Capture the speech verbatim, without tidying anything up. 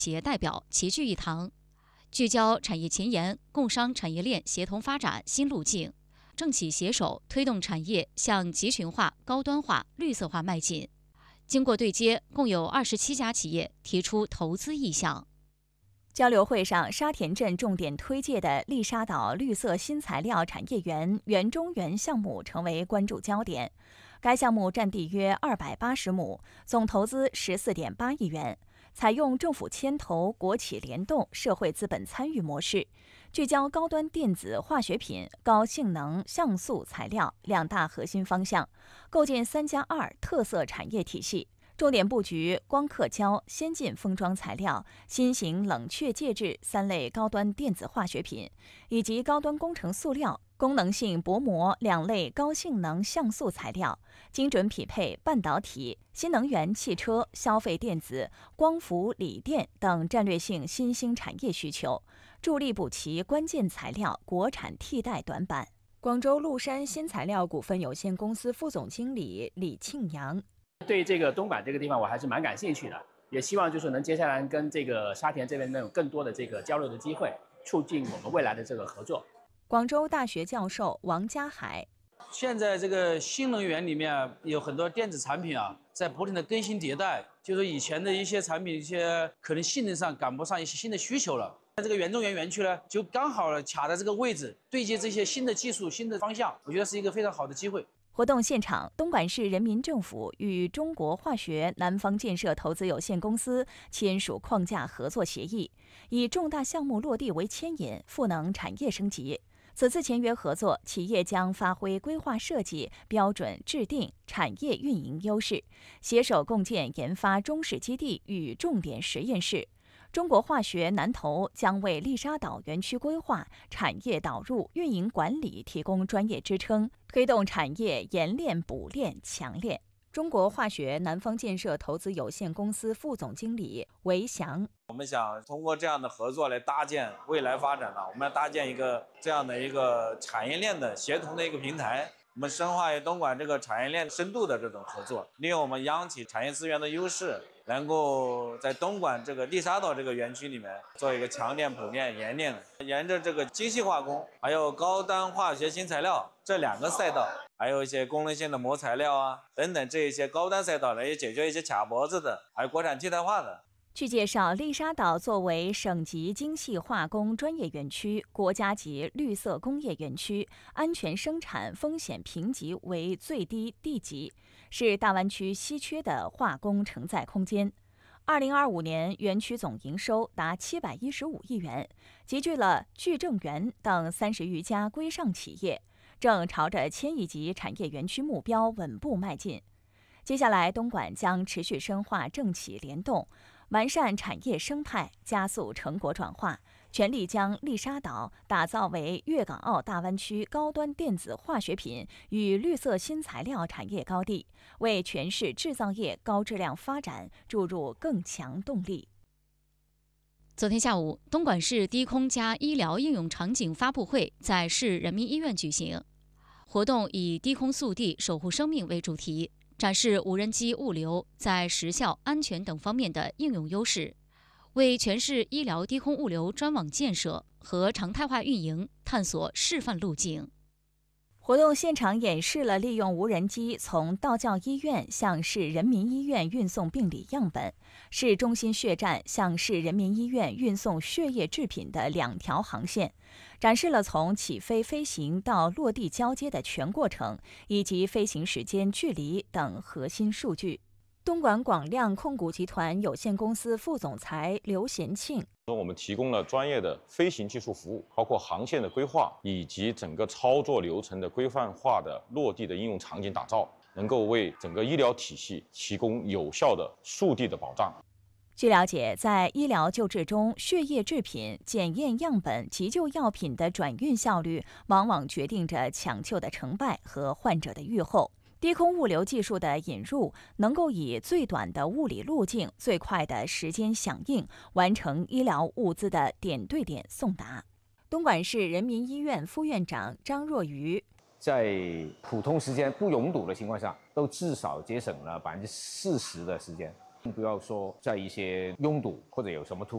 企业代表齐聚一堂，聚焦产业前沿、工商产业链协同发展新路径，政企携手推动产业向集群化、高端化、绿色化迈进。经过对接，共有二十七家企业提出投资意向。 交流会上，沙田镇重点推介的丽沙岛绿色新材料产业园园中园项目成为关注焦点。该项目占地约二百八十亩，总投资十四点八亿元，采用政府牵头、国企联动、社会资本参与模式，聚焦高端电子化学品、高性能像素材料两大核心方向，构建三加二特色产业体系。重点布局光刻胶、先进封装材料、新型冷却介质三类高端电子化学品，以及高端工程塑料、功能性薄膜两类高性能像素材料，精准匹配半导体、新能源汽车、消费电子、光伏锂电等战略性新兴产业需求，助力补齐关键材料国产替代短板。广州陆山新材料股份有限公司副总经理李庆阳。 对这个东莞这个地方我还是蛮感兴趣的，也希望就是能接下来跟这个沙田这边能有更多的这个交流的机会，促进我们未来的这个合作。 广州大学教授王家海， 现在这个新能源里面有很多电子产品啊，在不停的更新迭代，就是以前的一些产品一些可能性能上赶不上一些新的需求了。这个园中园园区呢，就刚好卡在这个位置，对接这些新的技术、新的方向，我觉得是一个非常好的机会。 活动现场，东莞市人民政府与中国化学南方建设投资有限公司签署框架合作协议，以重大项目落地为牵引，赋能产业升级。此次签约合作，企业将发挥规划设计、标准制定、产业运营优势，携手共建研发中试基地与重点实验室。中国化学南投将为丽沙岛园区规划、产业导入、运营管理提供专业支撑，推动产业研炼、补炼、强炼。中国化学南方建设投资有限公司副总经理韦翔， 我们想通过这样的合作来搭建未来发展呢，我们要搭建一个这样的一个产业链的协同的一个平台。我们深化与东莞这个产业链深度的这种合作，利用我们央企产业资源的优势，能够在东莞这个丽沙岛这个园区里面做一个强炼、补炼、研炼，沿着这个精细化工还有高端化学新材料这两个赛道，还有一些功能性的膜材料啊等等这一些高端赛道来解决一些卡脖子的，还有国产替代化的。 据介绍，丽沙岛作为省级精细化工专业园区、国家级绿色工业园区，安全生产风险评级为最低 D 级，是大湾区稀缺的化工承载空间。二零二五年，园区总营收达七百一十五亿元，集聚了聚正源等三十余家规上企业，正朝着千亿级产业园区目标稳步迈进。接下来，东莞将持续深化政企联动，完善产业生态，加速成果转化，全力将丽沙岛打造为粤港澳大湾区高端电子化学品与绿色新材料产业高地，为全市制造业高质量发展注入更强动力。 昨天下午，东莞市低空加医疗应用场景发布会在市人民医院举行，活动以低空速递守护生命为主题，展示无人机物流在时效、安全等方面的应用优势，为全市医疗低空物流专网建设和常态化运营探索示范路径。 活动现场演示了利用无人机从道教医院向市人民医院运送病理样本，市中心血站向市人民医院运送血液制品的两条航线，展示了从起飞飞行到落地交接的全过程，以及飞行时间、距离等核心数据。东莞广亮控股集团有限公司副总裁刘贤庆， 我们提供了专业的飞行技术服务，包括航线的规划以及整个操作流程的规范化的落地的应用场景打造，能够为整个医疗体系提供有效的速递的保障。 据了解，在医疗救治中，血液制品、检验样本、急救药品的转运效率，往往决定着抢救的成败和患者的预后。低空物流技术的引入，能够以最短的物理路径、最快的时间响应，完成医疗物资的点对点送达。东莞市人民医院副院长张若愚， 在普通时间不拥堵的情况下，都至少节省了百分之四十的时间。 不要说在一些拥堵或者有什么突